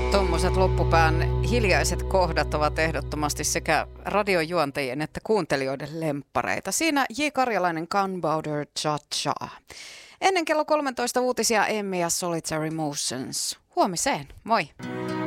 Tuommoiset loppupään hiljaiset kohdat ovat ehdottomasti sekä radiojuontajien että kuuntelijoiden lemppareita. Siinä J. Karjalainen Gunpowder Cha-Cha. Ennen kello 13 uutisia Emmy ja Solitary Motions. Huomiseen, moi!